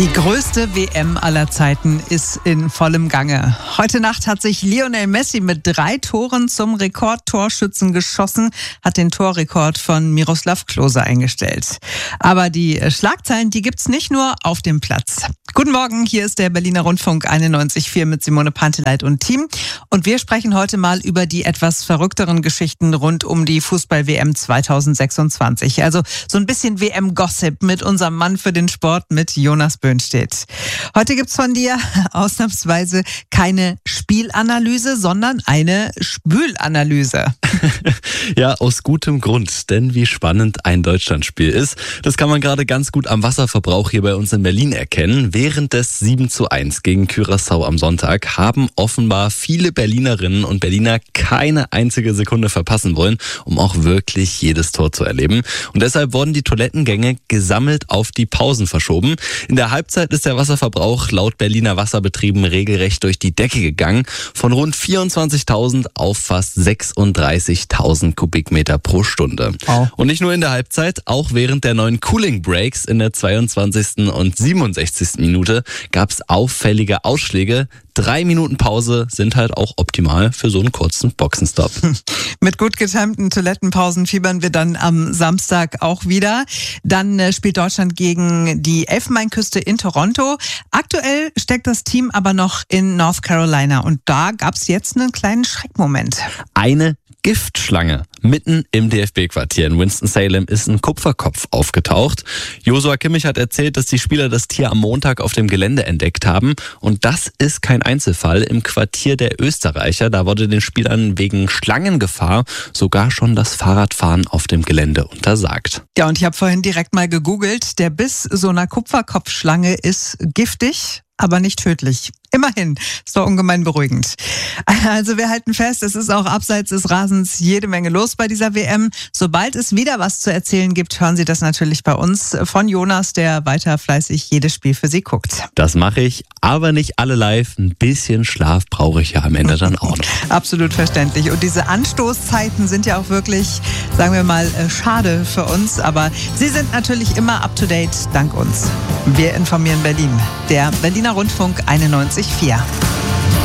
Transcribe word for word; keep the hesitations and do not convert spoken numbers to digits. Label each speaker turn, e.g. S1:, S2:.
S1: Die größte W M aller Zeiten ist in vollem Gange. Heute Nacht hat sich Lionel Messi mit drei Toren zum Rekordtorschützen geschossen, hat den Torrekord von Miroslav Klose eingestellt. Aber die Schlagzeilen, die gibt's nicht nur auf dem Platz. Guten Morgen, hier ist der Berliner Rundfunk einundneunzig Komma vier mit Simone Panteleit und Team. Und wir sprechen heute mal über die etwas verrückteren Geschichten rund um die Fußball-W M zweitausendsechsundzwanzig. Also so ein bisschen W M-Gossip mit unserem Mann für den Sport, mit Jonas Böhnstedt. Heute gibt's von dir ausnahmsweise keine Spielanalyse, sondern eine Spülanalyse.
S2: Ja, aus gutem Grund, denn wie spannend ein Deutschlandspiel ist, das kann man gerade ganz gut am Wasserverbrauch hier bei uns in Berlin erkennen. Während des sieben zu eins gegen Curaçao am Sonntag haben offenbar viele Berlinerinnen und Berliner keine einzige Sekunde verpassen wollen, um auch wirklich jedes Tor zu erleben. Und deshalb wurden die Toilettengänge gesammelt auf die Pausen verschoben. In der Halbzeit ist der Wasserverbrauch laut Berliner Wasserbetrieben regelrecht durch die Decke gegangen. Von rund vierundzwanzigtausend auf fast sechsunddreißigtausend Kubikmeter pro Stunde.
S1: Wow.
S2: Und nicht nur in der Halbzeit, auch während der neuen Cooling Breaks in der zweiundzwanzigsten und siebenundsechzigsten Minute gab es auffällige Ausschläge. Drei Minuten Pause sind halt auch optimal für so einen kurzen Boxenstopp.
S1: Mit gut getimten Toilettenpausen fiebern wir dann am Samstag auch wieder. Dann äh, spielt Deutschland gegen die Elfenbeinküste in Toronto. Aktuell steckt das Team aber noch in North Carolina und da gab es jetzt einen kleinen Schreckmoment.
S2: Eine Giftschlange. Mitten im D F B-Quartier in Winston-Salem ist ein Kupferkopf aufgetaucht. Josua Kimmich hat erzählt, dass die Spieler das Tier am Montag auf dem Gelände entdeckt haben. Und das ist kein Einzelfall. Im Quartier der Österreicher, da wurde den Spielern wegen Schlangengefahr sogar schon das Fahrradfahren auf dem Gelände untersagt.
S1: Ja, und ich habe vorhin direkt mal gegoogelt. Der Biss so einer Kupferkopfschlange ist giftig, aber nicht tödlich. Immerhin, ist doch ungemein beruhigend. Also wir halten fest, es ist auch abseits des Rasens jede Menge los bei dieser W M. Sobald es wieder was zu erzählen gibt, hören Sie das natürlich bei uns von Jonas, der weiter fleißig jedes Spiel für Sie guckt.
S2: Das mache ich, aber nicht alle live. Ein bisschen Schlaf brauche ich ja am Ende dann auch noch.
S1: Absolut verständlich. Und diese Anstoßzeiten sind ja auch wirklich, sagen wir mal, schade für uns. Aber Sie sind natürlich immer up to date, dank uns. Wir informieren Berlin. Der Berliner Rundfunk einundneunzig Komma vier.